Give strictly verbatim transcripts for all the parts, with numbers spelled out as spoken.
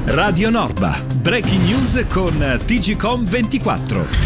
Radio Norba, breaking news con T G Com ventiquattro.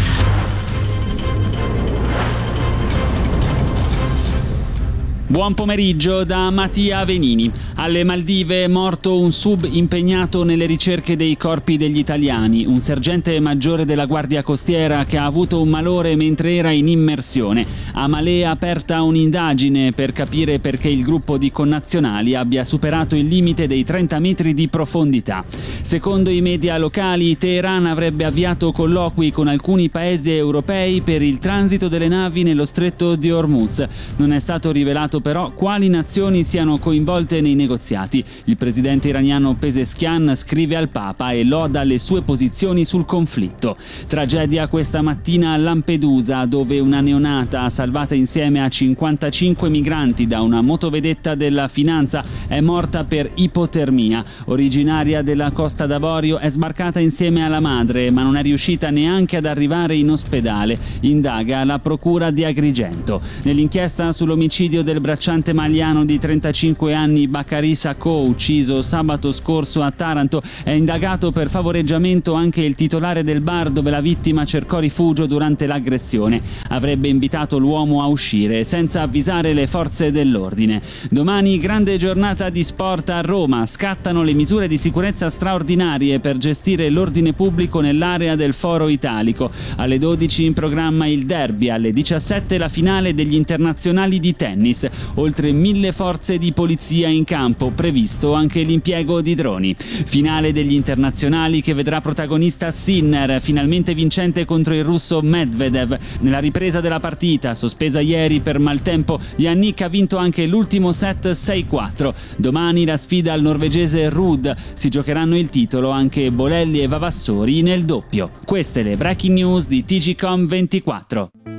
Buon pomeriggio da Mattia Venini. Alle Maldive è morto un sub impegnato nelle ricerche dei corpi degli italiani, un sergente maggiore della Guardia Costiera che ha avuto un malore mentre era in immersione. A Malé è aperta un'indagine per capire perché il gruppo di connazionali abbia superato il limite dei trenta metri di profondità. Secondo i media locali, Teheran avrebbe avviato colloqui con alcuni paesi europei per il transito delle navi nello stretto di Hormuz. Non è stato rivelato però quali nazioni siano coinvolte nei negoziati. Il presidente iraniano Pezeshkian scrive al Papa e loda le sue posizioni sul conflitto. Tragedia questa mattina a Lampedusa, dove una neonata salvata insieme a cinquantacinque migranti da una motovedetta della Finanza è morta per ipotermia. Originaria della Costa d'Avorio, è sbarcata insieme alla madre, ma non è riuscita neanche ad arrivare in ospedale. Indaga la procura di Agrigento. Nell'inchiesta sull'omicidio del bracciante maliano di trentacinque anni Bakary Sacco, ucciso sabato scorso a Taranto, è indagato per favoreggiamento anche il titolare del bar dove la vittima cercò rifugio durante l'aggressione. Avrebbe invitato l'uomo a uscire senza avvisare le forze dell'ordine. Domani grande giornata di sport a Roma. Scattano le misure di sicurezza straordinarie per gestire l'ordine pubblico nell'area del Foro Italico. Alle dodici in programma il derby, alle diciassette la finale degli internazionali di tennis. Oltre mille forze di polizia in campo, previsto anche l'impiego di droni. Finale degli internazionali che vedrà protagonista Sinner, finalmente vincente contro il russo Medvedev. Nella ripresa della partita, sospesa ieri per maltempo, Jannik ha vinto anche l'ultimo set sei quattro. Domani la sfida al norvegese Ruud. Si giocheranno il titolo anche Bolelli e Vavassori nel doppio. Queste le breaking news di T G Com ventiquattro.